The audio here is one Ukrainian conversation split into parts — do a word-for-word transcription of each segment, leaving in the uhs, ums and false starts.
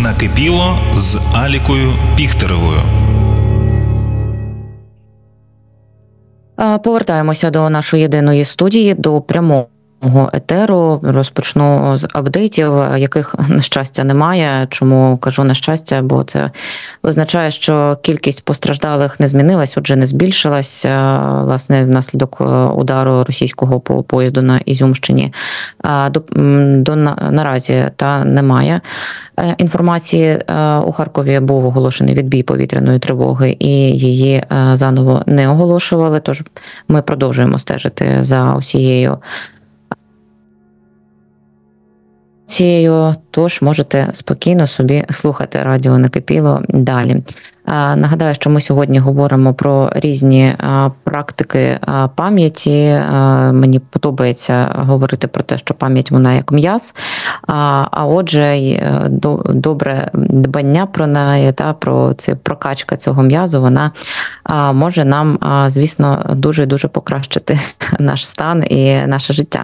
Накипіло з Алікою Піхтеревою. Повертаємося до нашої єдиної студії, до прямого етеру. Розпочну з апдейтів, яких, на щастя, немає. Чому кажу на щастя? Бо це означає, що кількість постраждалих не змінилась, отже, не збільшилась. Власне, внаслідок удару російського по поїзду на Ізюмщині. До, до наразі та немає інформації. У Харкові був оголошений відбій повітряної тривоги і її заново не оголошували. Тож ми продовжуємо стежити за усією цією, тож можете спокійно собі слухати радіо «Накипіло» далі. Нагадаю, що ми сьогодні говоримо про різні практики пам'яті. Мені подобається говорити про те, що пам'ять вона як м'яз, а отже, добре дбання про неї та про це прокачка цього м'язу, вона може нам, звісно, дуже-дуже покращити наш стан і наше життя.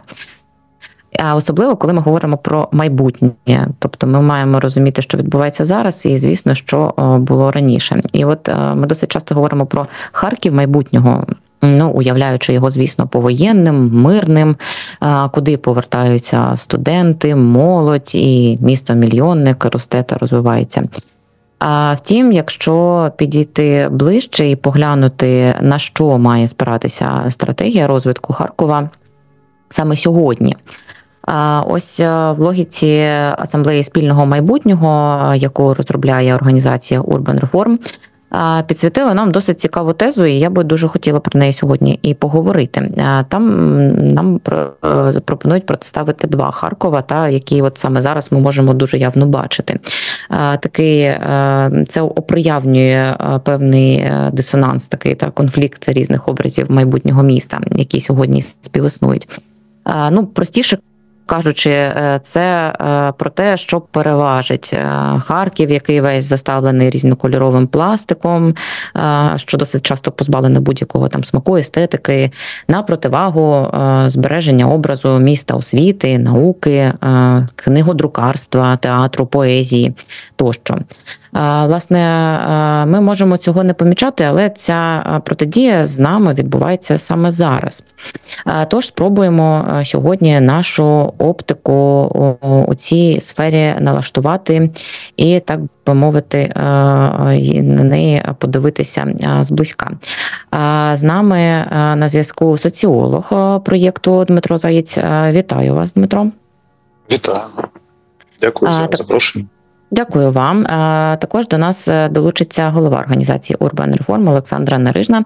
А особливо, коли ми говоримо про майбутнє. Тобто ми маємо розуміти, що відбувається зараз, і, звісно, що було раніше. І от ми досить часто говоримо про Харків майбутнього, ну, уявляючи його, звісно, повоєнним, мирним, куди повертаються студенти, молодь, і місто-мільйонник росте та розвивається. А втім, якщо підійти ближче і поглянути, на що має спиратися стратегія розвитку Харкова саме сьогодні. Ось в логіці Асамблеї спільного майбутнього, яку розробляє організація Urban Reform, підсвітила нам досить цікаву тезу, і я би дуже хотіла про неї сьогодні і поговорити. Там нам пропонують протиставити два Харкова, та які от саме зараз ми можемо дуже явно бачити. Такий, це оприявнює певний дисонанс, такий та конфлікт різних образів майбутнього міста, які сьогодні співіснують. Ну, простіше кажучи, це про те, що переважить Харків, який весь заставлений різнокольоровим пластиком, що досить часто позбавлений будь-якого там смаку, естетики, на противагу збереження образу міста освіти, науки, книгодрукарства, театру, поезії тощо. Власне, ми можемо цього не помічати, але ця протидія з нами відбувається саме зараз. Тож спробуємо сьогодні нашу оптику у цій сфері налаштувати і, так би мовити, на неї подивитися зблизька. З нами на зв'язку соціолог проєкту Дмитро Заєць. Вітаю вас, Дмитро. Вітаю. Дякую за запрошення. Дякую вам. Також до нас долучиться голова організації Urban Reform Олександра Нарижна.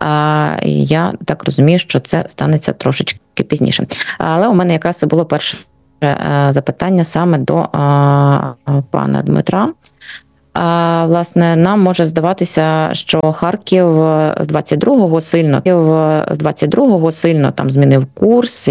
Я так розумію, що це станеться трошечки пізніше. Але у мене якраз було перше запитання саме до пана Дмитра. Власне, нам може здаватися, що Харків з двадцять другого сильно з двадцять другого сильно там змінив курс